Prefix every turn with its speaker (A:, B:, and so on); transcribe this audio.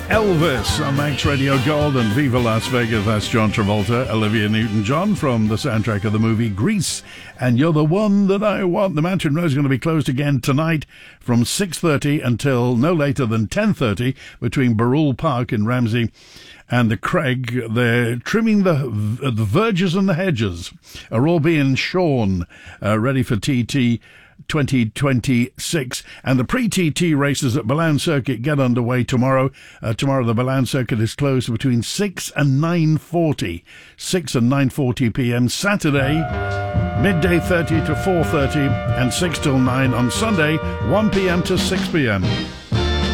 A: Elvis on Max Radio Gold and Viva Las Vegas. That's John Travolta, Olivia Newton-John from the soundtrack of the movie Grease. And You're the One That I Want. The Mansion Row is going to be closed again tonight from 6:30 until no later than 10:30 between Barul Park in Ramsey and the Craig. They're trimming the verges and the hedges are all being shorn, ready for TT 2026, and the pre-TT races at Ballown Circuit get underway tomorrow. Tomorrow the Ballown Circuit is closed between 6 and 9:40 p.m. Saturday, midday 30 to 4:30, and 6 till 9 on Sunday, 1 p.m. to 6 p.m.